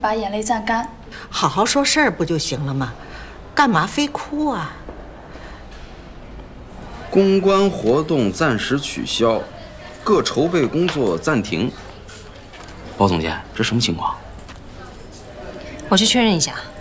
把眼泪榨干。 好好说事儿不就行了吗？干嘛非哭啊？ 公关活动暂时取消，各筹备工作暂停。包总监，这什么情况？ 我去确认一下。